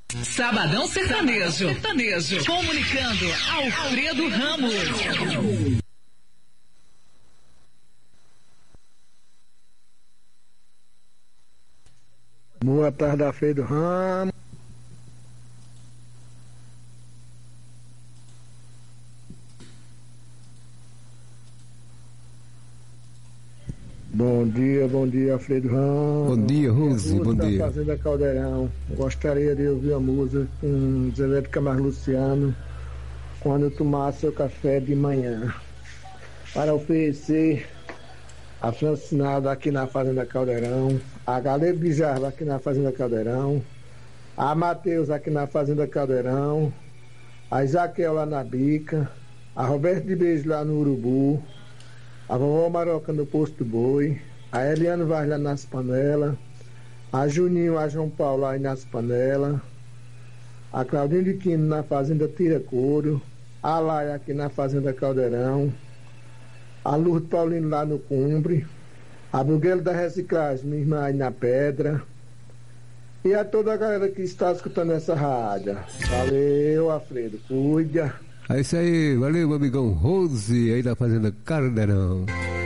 Sabadão Sertanejo. Comunicando Alfredo Ramos. Boa tarde, Alfredo Ramos. Bom dia, Alfredo Ramos. Bom dia, Rose, bom dia. Fazenda Caldeirão. Gostaria de ouvir a música com Zé de Camargo Luciano, quando eu tomar seu café de manhã, para oferecer a Francinada aqui na Fazenda Caldeirão, a Galego de Jarba aqui na Fazenda Caldeirão, a Matheus aqui na Fazenda Caldeirão, a Isaquel lá na Bica, a Roberto de Beijo lá no Urubu, a Vovó Maroca no Posto do Boi, a Eliane Vaz lá nas Panelas, a Juninho, a João Paulo aí nas Panelas, a Claudinho de Quino na Fazenda Tira Couro, a Laia aqui na Fazenda Caldeirão, a Lourdes Paulino lá no Cumbre, a Buguelo da Reciclagem, minha irmã aí na Pedra, e a toda a galera que está escutando essa rádio. Valeu, Alfredo, cuida. É isso aí, valeu, meu amigão Rose, aí da Fazenda Caldeirão.